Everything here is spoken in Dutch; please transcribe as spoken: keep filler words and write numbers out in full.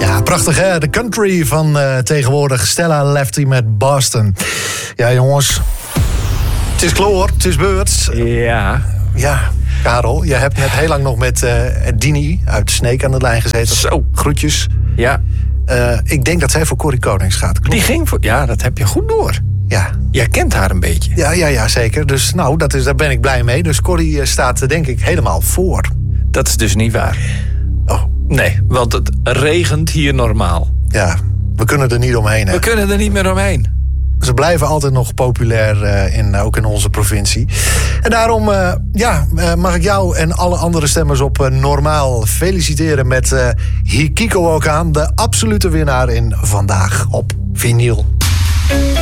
Ja, prachtig hè, de country van uh, tegenwoordig. Stella Lefty met Boston. Ja jongens, het is kloor, het is beurt. Ja. Ja, Karel, je hebt net heel lang nog met uh, Dini uit Sneek aan de lijn gezeten. Zo. Groetjes. Ja. Uh, ik denk dat zij voor Corrie Konings gaat. Klopt? Die ging voor... Ja, dat heb je goed door. Ja. Jij kent haar een beetje. Ja, ja, ja, zeker. Dus nou, dat is, daar ben ik blij mee. Dus Corrie uh, staat uh, denk ik helemaal voor. Dat is dus niet waar. Oh. Nee, want het regent hier normaal. Ja, we kunnen er niet omheen. Hè? We kunnen er niet meer omheen. Ze blijven altijd nog populair, uh, in, ook in onze provincie. En daarom uh, ja, uh, mag ik jou en alle andere stemmers op uh, Normaal feliciteren met uh, Hikiko ook aan, de absolute winnaar in Vandaag op Vinyl.